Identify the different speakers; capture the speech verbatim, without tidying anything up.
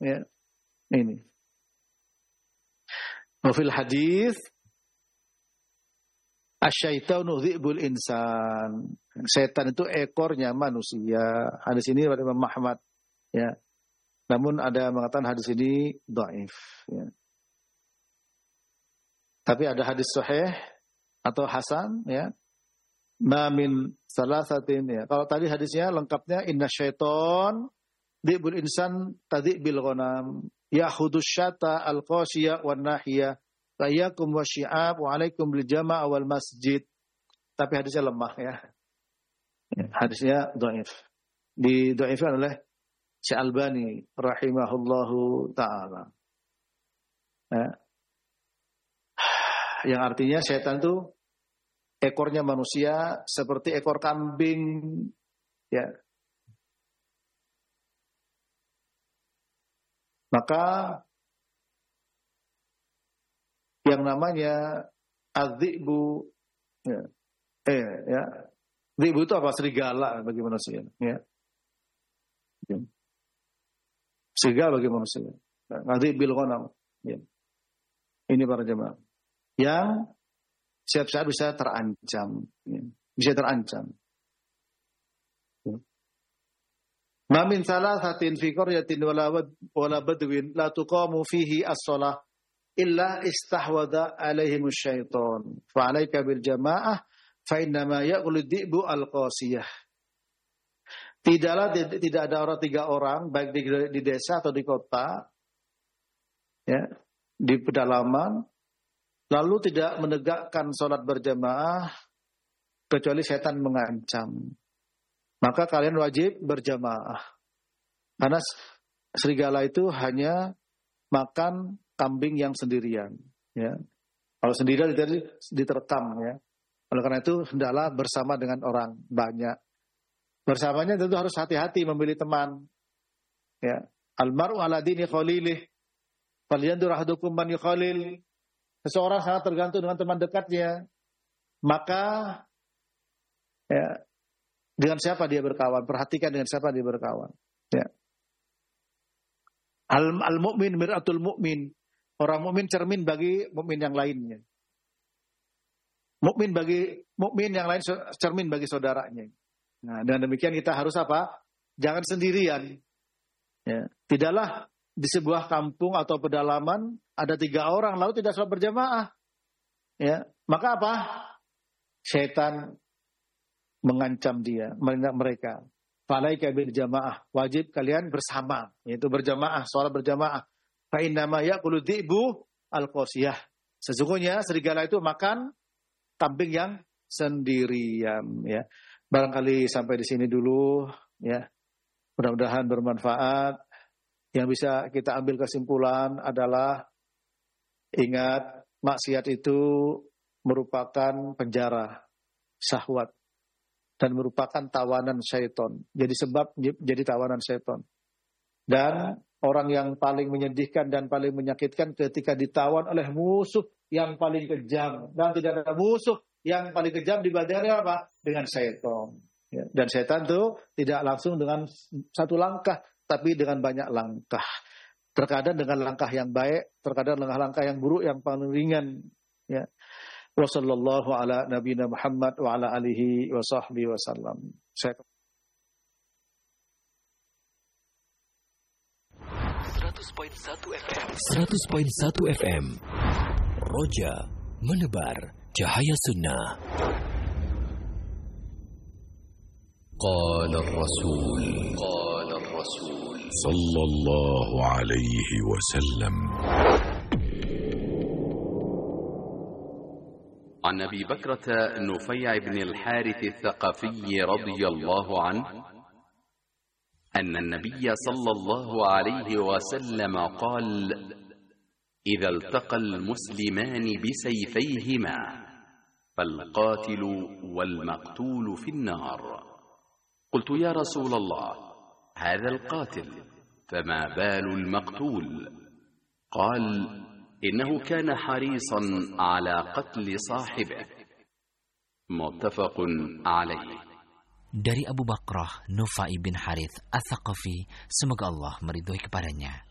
Speaker 1: Ya. Ini. Wa fil hadis asyaitanu dhi'bul insan. Setan itu ekornya manusia. Hadis ini dari Imam Ahmad, ya. Namun ada yang mengatakan hadis ini dhaif, ya. Tapi ada hadis sahih atau hasan, ya. Ma min salasatin, ya. Kalau tadi hadisnya lengkapnya inna syaiton dhi'bul insan tadhi'bil ghanam ya'khudus syata al-qasiyah wan nahiyah Layyakum wa syi'ab wa alaikum bil jama'a wal masjid. Tapi hadisnya lemah, ya. Hadisnya dhaif. Didhaifkan oleh Syekh Albani rahimahullahu taala. Ya. Yang artinya setan itu ekornya manusia seperti ekor kambing, ya. Maka yang namanya az-zi'bu, ya. Eh, ya. Zi'bu itu apa? Serigala bagi manusia, ya. Serigala bagi manusia. Az-zi'bil ghanam, ya. Ini para jemaah yang siap-siap bisa terancam, ya. Bisa terancam. Ma min salasatin fi qaryatin wala wala badwin la tuqamu fihi as-shalah illa istahwadha alaihim syaitan fa alaika bil jamaah fa inna ma yaqulu dhi'bu al-qasiyah. Tidaklah tidak ada orang tiga orang baik di, di desa atau di kota, ya, di pedalaman lalu tidak menegakkan salat berjamaah kecuali setan mengancam. Maka kalian wajib berjamaah. Karena serigala itu hanya makan kambing yang sendirian, ya. Kalau sendirian diterkam, ya. Oleh karena itu hendaklah bersama dengan orang banyak. Bersamanya tentu harus hati-hati memilih teman, ya. Al-mar'u ala dini khalilih falyanzur ahadukum man yukhalil. Seseorang sangat tergantung dengan teman dekatnya. Maka, ya, dengan siapa dia berkawan, perhatikan dengan siapa dia berkawan, ya. Al-mu'min mir'atul mu'min. Orang mukmin cermin bagi mukmin yang lainnya. Mukmin bagi mukmin yang lain cermin bagi saudaranya. Nah, dengan demikian kita harus apa? Jangan sendirian. Ya. Tidaklah di sebuah kampung atau pedalaman ada tiga orang lalu tidak sholat berjamaah. Ya. Maka apa? Setan mengancam dia, mereka. Falaika bil jamaah. Wajib kalian bersama, yaitu berjamaah, sholat berjamaah. Fa inna ma yaqulu dhi'bu al-qasiyah. Sesungguhnya serigala itu makan kambing yang sendirian, ya. Barangkali sampai di sini dulu, ya. Mudah-mudahan bermanfaat. Yang bisa kita ambil kesimpulan adalah ingat maksiat itu merupakan penjara syahwat dan merupakan tawanan syaitan. Jadi sebab jadi tawanan syaitan. Dan orang yang paling menyedihkan dan paling menyakitkan ketika ditawan oleh musuh yang paling kejam. Dan tidak ada musuh yang paling kejam dibandingkan apa? Dengan syaitan. Ya. Dan syaitan itu tidak langsung dengan satu langkah, tapi dengan banyak langkah. Terkadang dengan langkah yang baik, terkadang dengan langkah yang buruk, yang paling ringan. Ya. Wa sallallahu ala nabiyina Muhammad wa ala alihi wa sahbihi wa sallam. Saya
Speaker 2: seratus koma satu F M seratus koma satu F M Roja menebar cahaya sunnah. Qala Rasul Qala Rasul sallallahu alaihi wasallam عن أبي بكرة نفيع بن الحارث الثقفي رضي الله عنه أن النبي صلى الله عليه وسلم قال إذا التقى المسلمان بسيفيهما فالقاتل والمقتول في النار قلت يا رسول الله هذا القاتل فما بال المقتول قال إنه كان حريصا على قتل صاحبه متفق عليه.
Speaker 3: Dari Abu Bakrah Nufai bin Harith Ats-Tsaqafi, semoga Allah meridhoi kepadanya.